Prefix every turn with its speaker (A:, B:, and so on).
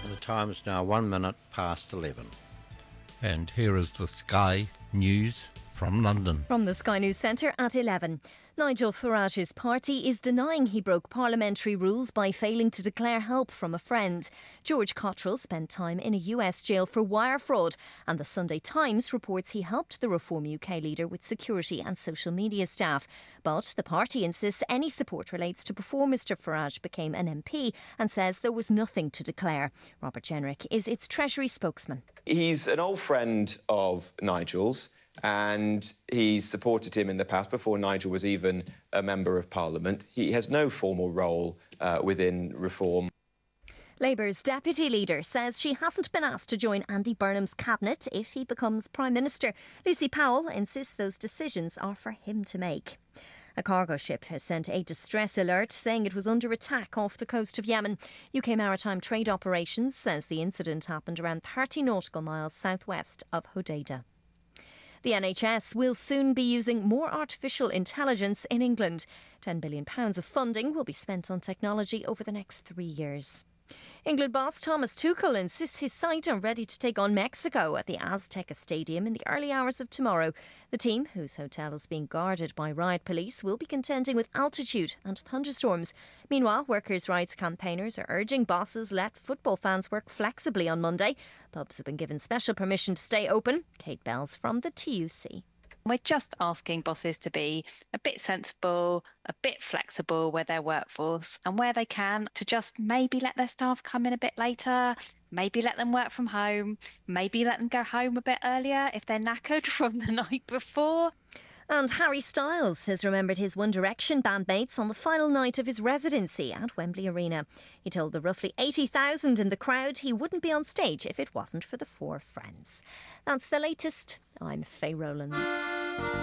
A: The time is now 1 minute past 11.
B: And here is the Sky News from London.
C: From the Sky News Centre at 11. Nigel Farage's party is denying he broke parliamentary rules by failing to declare help from a friend. George Cottrell spent time in a US jail for wire fraud, and the Sunday Times reports he helped the Reform UK leader with security and social media staff. But the party insists any support relates to before Mr Farage became an MP and says there was nothing to declare. Robert Jenrick is its Treasury spokesman.
D: He's an old friend of Nigel's, and he's supported him in the past before Nigel was even a Member of Parliament. He has no formal role within Reform.
C: Labour's deputy leader says she hasn't been asked to join Andy Burnham's cabinet if he becomes Prime Minister. Lucy Powell insists those decisions are for him to make. A cargo ship has sent a distress alert saying it was under attack off the coast of Yemen. UK Maritime Trade Operations says the incident happened around 30 nautical miles southwest of Hodeidah. The NHS will soon be using more artificial intelligence in England. £10 billion of funding will be spent on technology over the next 3 years. England boss Thomas Tuchel insists his side are ready to take on Mexico at the Azteca Stadium in the early hours of tomorrow. The team, whose hotel is being guarded by riot police, will be contending with altitude and thunderstorms. Meanwhile, workers' rights campaigners are urging bosses let football fans work flexibly on Monday. Pubs have been given special permission to stay open. Kate Bells from the TUC.
E: We're just asking bosses to be a bit sensible, a bit flexible with their workforce, and where they can, to just maybe let their staff come in a bit later, maybe let them work from home, maybe let them go home a bit earlier if they're knackered from the night before.
C: And Harry Styles has remembered his One Direction bandmates on the final night of his residency at Wembley Arena. He told the roughly 80,000 in the crowd he wouldn't be on stage if it wasn't for the four friends. That's the latest. I'm Faye Rowlands.